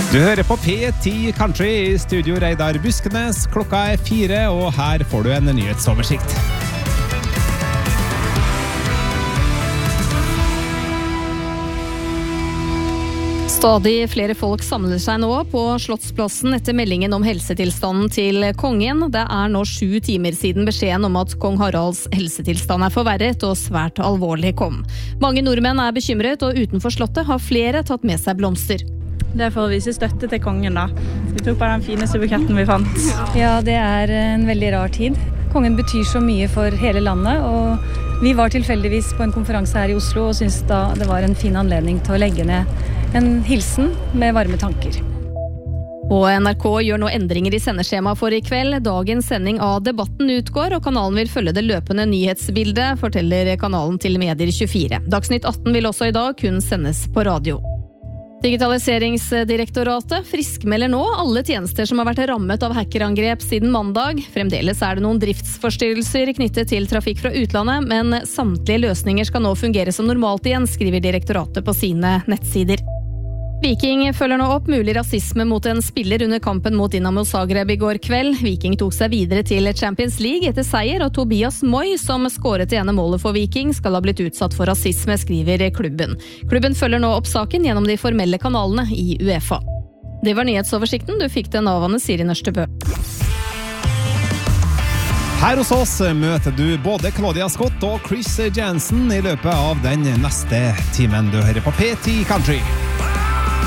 Du hører på P10 Country I studio Reidar Buskenes. Klokka 4, og her får du en nyhetsoversikt. Stadig flere folk samler seg nå på Slottsplassen etter meldingen om helsetilstanden til kongen. Det nå 7 timer siden beskjeden om at kong Haralds helsetilstand forverret og svært alvorlig kom. Mange nordmenn bekymret, og utenfor slottet har flere tatt med seg blomster. Det for å vise støtte til kongen da. Vi tok bare den fineste buketten vi fant. Ja, det en veldig rar tid. Kongen betyr så mye for hele landet, og vi var tilfeldigvis på en konferanse her I Oslo og syntes da det var en fin anledning til å legge ned en hilsen med varme tanker. Og NRK gjør nå endringer I sendeskjema for I kveld. Dagens sending av Debatten utgår, og kanalen vil følge det løpende nyhetsbildet, forteller kanalen til Medier 24. Dagsnytt 18 vil også I dag kun sendes på radio. Digitaliseringsdirektoratet friskmelder nå alle tjenester som har vært rammet av hackerangrep siden mandag. Fremdeles det noen driftsforstyrrelser knyttet til trafikk fra utlandet, men samtlige løsninger skal nå fungere som normalt igjen, skriver direktoratet på sine nettsider. Viking følger nå opp mulig rasisme mot en spiller under kampen mot Dinamo Zagreb I går kveld. Viking tok seg videre til Champions League etter seier, og Tobias Moy, som skåret det ene målet for Viking, skal ha blitt utsatt for rasisme, skriver klubben. Klubben følger nå opp saken gjennom de formelle kanalene I UEFA. Det var nyhetsoversikten. Du fikk den av Anne Siri Nørstebø. Her hos oss møter du både Claudia Scott og Chris Jansen I løpet av den neste timen. Du hører på P10 Country.